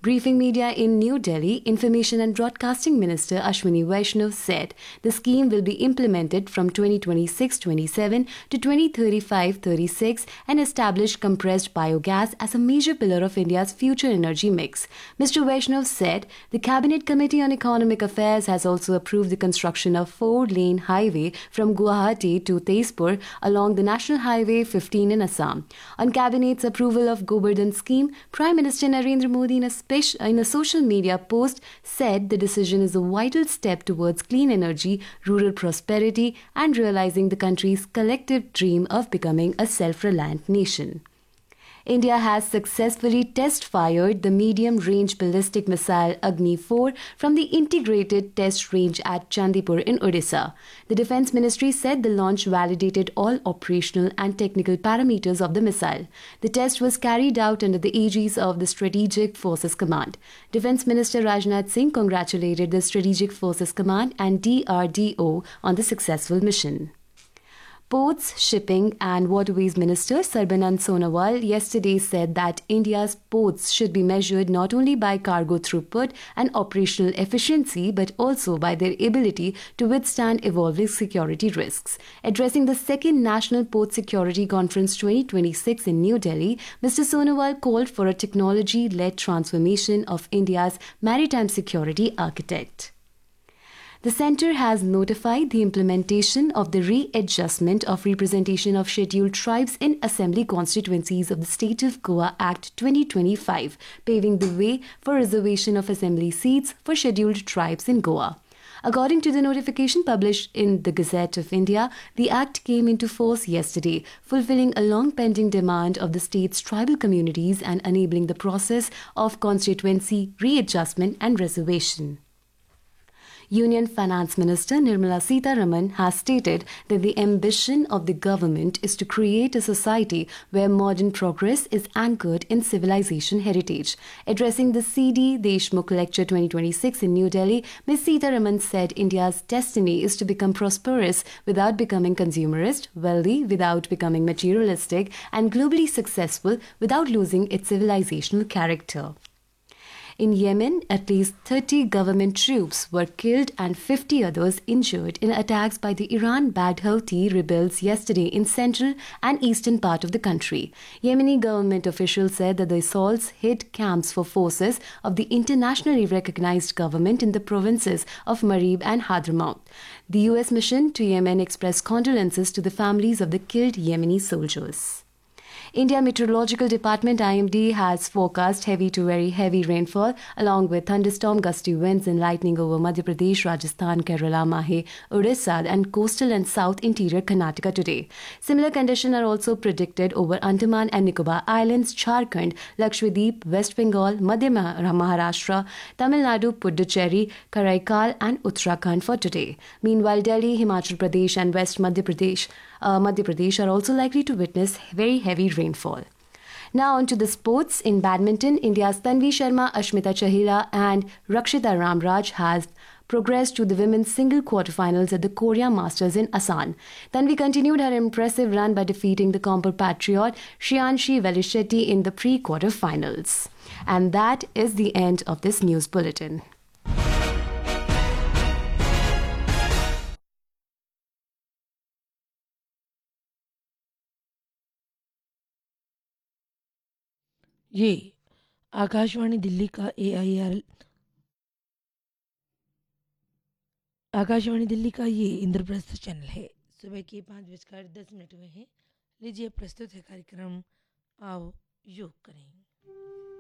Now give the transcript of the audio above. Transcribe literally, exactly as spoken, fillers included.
Briefing media in New Delhi, Information and Broadcasting Minister Ashwini Vaishnaw said the scheme will be implemented from twenty twenty-six twenty-seven to twenty thirty-five thirty-six and establish compressed biogas as a major pillar of India's future energy mix. Mister Vaishnaw said the Cabinet Committee on Economic Affairs has also approved the construction of four-lane highway from Guwahati to Tezpur along the National Highway fifteen in Assam. On Cabinet's approval of Govardhan scheme, Prime Minister Narendra Modi in a in a social media post said the decision is a vital step towards clean energy, rural prosperity, and realizing the country's collective dream of becoming a self-reliant nation. India has successfully test-fired the medium-range ballistic missile Agni four from the integrated test range at Chandipur in Odisha. The Defence Ministry said the launch validated all operational and technical parameters of the missile. The test was carried out under the aegis of the Strategic Forces Command. Defence Minister Rajnath Singh congratulated the Strategic Forces Command and D R D O on the successful mission. Ports, Shipping and Waterways Minister Sarbanand Sonowal yesterday said that India's ports should be measured not only by cargo throughput and operational efficiency but also by their ability to withstand evolving security risks. Addressing the second National Port Security Conference twenty twenty-six in New Delhi, Mister Sonowal called for a technology-led transformation of India's maritime security architect. The Centre has notified the implementation of the Readjustment of Representation of Scheduled Tribes in Assembly Constituencies of the State of Goa Act twenty twenty-five, paving the way for reservation of assembly seats for scheduled tribes in Goa. According to the notification published in the Gazette of India, the Act came into force yesterday, fulfilling a long-pending demand of the state's tribal communities and enabling the process of constituency readjustment and reservation. Union Finance Minister Nirmala Sitharaman has stated that the ambition of the government is to create a society where modern progress is anchored in civilization heritage. Addressing the C D Deshmukh Lecture twenty twenty-six in New Delhi, Miz Sitharaman said India's destiny is to become prosperous without becoming consumerist, wealthy without becoming materialistic, and globally successful without losing its civilizational character. In Yemen, at least thirty government troops were killed and fifty others injured in attacks by the Iran-backed Houthi rebels yesterday in central and eastern part of the country. Yemeni government officials said that the assaults hit camps for forces of the internationally recognized government in the provinces of Marib and Hadramaut. The U S mission to Yemen expressed condolences to the families of the killed Yemeni soldiers. India Meteorological Department I M D has forecast heavy to very heavy rainfall along with thunderstorm gusty winds and lightning over Madhya Pradesh, Rajasthan, Kerala, Mahe, Odisha and coastal and south interior Karnataka today. Similar conditions are also predicted over Andaman and Nicobar Islands, Jharkhand, Lakshadweep, West Bengal, Madhya Maharashtra, Tamil Nadu, Puducherry, Karaikal and Uttarakhand for today. Meanwhile, Delhi, Himachal Pradesh and West Madhya Pradesh, uh, Madhya Pradesh are also likely to witness very heavy rainfall. Now on to the sports. In badminton, India's Tanvi Sharma, Ashmita Chahila and Rakshita Ramraj has progressed to the women's single quarterfinals at the Korea Masters in Asan. Tanvi continued her impressive run by defeating the compatriot Shriyanshi Velishetty in the pre-quarterfinals. And that is the end of this news bulletin. ये आकाशवाणी दिल्ली का ए I R Akashvani Delhi का ये Indraprastha channel है। सुबह के पाँच बजकर दस मिनट हुए हैं। लीजिए प्रस्तुत है कार्यक्रम आओ योग करें।